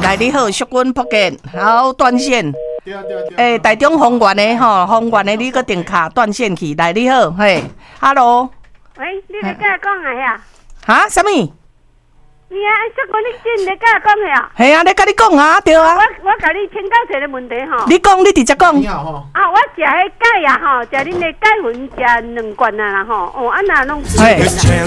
来你好，淑君福建，好断线。 对。 台中丰原的吼，丰原的你个定卡断线去。来你好，嘿 ，Hello。 喂，你咧甲讲啊呀？ 哈？什么？ 你啊，淑君，你真咧甲讲呀？ 系啊，咧甲你讲啊，对啊。 我甲你请教一个问题吼。 你讲，你直接讲。 你好吼。 啊，我食迄钙啊吼，食恁的钙粉食2罐啊啦吼，哦，啊那拢。